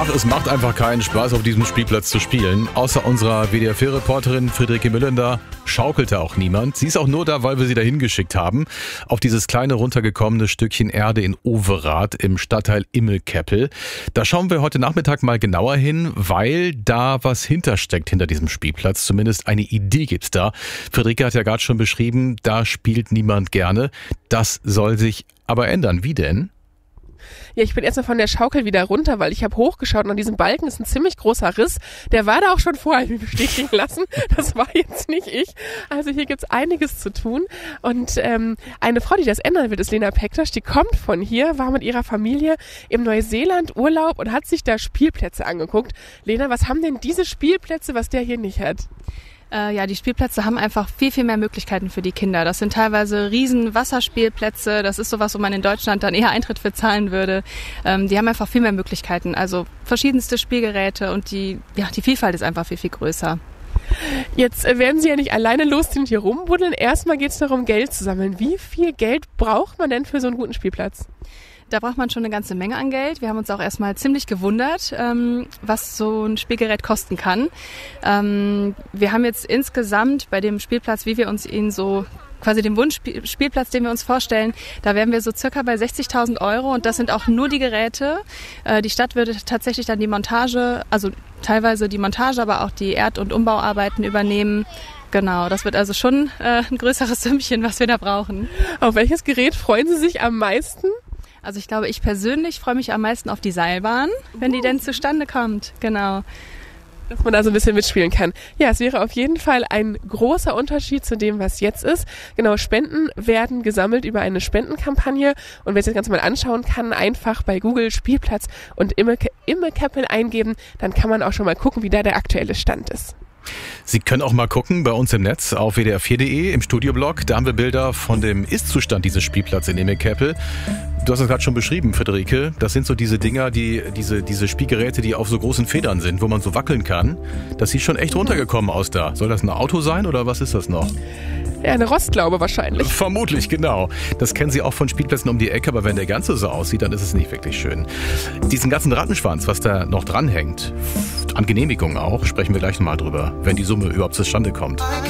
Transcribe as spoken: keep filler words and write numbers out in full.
Ach, es macht einfach keinen Spaß, auf diesem Spielplatz zu spielen. Außer unserer W D R vier-Reporterin Friederike Müllender schaukelte auch niemand. Sie ist auch nur da, weil wir sie dahin geschickt haben. Auf dieses kleine runtergekommene Stückchen Erde in Overath im Stadtteil Immelkeppel. Da schauen wir heute Nachmittag mal genauer hin, weil da was hintersteckt hinter diesem Spielplatz. Zumindest eine Idee gibt's da. Friederike hat ja gerade schon beschrieben, da spielt niemand gerne. Das soll sich aber ändern. Wie denn? Ja, ich bin erstmal von der Schaukel wieder runter, weil ich habe hochgeschaut und an diesem Balken ist ein ziemlich großer Riss. Der war da auch schon vorher bestätigen lassen. Das war jetzt nicht ich. Also hier gibt's einiges zu tun. Und ähm, eine Frau, die das ändern will, ist Lena Pektasch. Die kommt von hier, war mit ihrer Familie im Neuseeland Urlaub und hat sich da Spielplätze angeguckt. Lena, was haben denn diese Spielplätze, was der hier nicht hat? Äh, ja, die Spielplätze haben einfach viel, viel mehr Möglichkeiten für die Kinder. Das sind teilweise riesen Wasserspielplätze. Das ist sowas, wo man in Deutschland dann eher Eintritt für zahlen würde. Ähm, die haben einfach viel mehr Möglichkeiten. Also verschiedenste Spielgeräte und die, ja, die Vielfalt ist einfach viel, viel größer. Jetzt werden Sie ja nicht alleine losziehen und hier rumbuddeln. Erstmal geht es darum, Geld zu sammeln. Wie viel Geld braucht man denn für so einen guten Spielplatz? Da braucht man schon eine ganze Menge an Geld. Wir haben uns auch erstmal ziemlich gewundert, ähm, was so ein Spielgerät kosten kann. Ähm, wir haben jetzt insgesamt bei dem Spielplatz, wie wir uns ihn so, quasi den Wunschspielplatz, den wir uns vorstellen, da wären wir so circa bei sechzigtausend Euro und das sind auch nur die Geräte. Äh, die Stadt würde tatsächlich dann die Montage, also teilweise die Montage, aber auch die Erd- und Umbauarbeiten übernehmen. Genau, das wird also schon äh, ein größeres Sümmchen, was wir da brauchen. Auf welches Gerät freuen Sie sich am meisten? Also ich glaube, ich persönlich freue mich am meisten auf die Seilbahn, wenn die denn zustande kommt. Genau. Dass man da so ein bisschen mitspielen kann. Ja, es wäre auf jeden Fall ein großer Unterschied zu dem, was jetzt ist. Genau, Spenden werden gesammelt über eine Spendenkampagne. Und wer sich das Ganze mal anschauen kann, einfach bei Google Spielplatz und Immelkeppel eingeben. Dann kann man auch schon mal gucken, wie da der aktuelle Stand ist. Sie können auch mal gucken bei uns im Netz auf w d r vier punkt d e im Studioblog. Da haben wir Bilder von dem Ist-Zustand dieses Spielplatzes in Immelkeppel. Du hast es gerade schon beschrieben, Friederike. Das sind so diese Dinger, die diese diese Spielgeräte, die auf so großen Federn sind, wo man so wackeln kann. Das sieht schon echt runtergekommen aus da. Soll das ein Auto sein oder was ist das noch? Ja, eine Rostlaube wahrscheinlich. Vermutlich, genau. Das kennen Sie auch von Spielplätzen um die Ecke, aber wenn der ganze so aussieht, dann ist es nicht wirklich schön. Diesen ganzen Rattenschwanz, was da noch dranhängt, an Genehmigungen auch, sprechen wir gleich nochmal drüber, wenn die Summe überhaupt zustande kommt.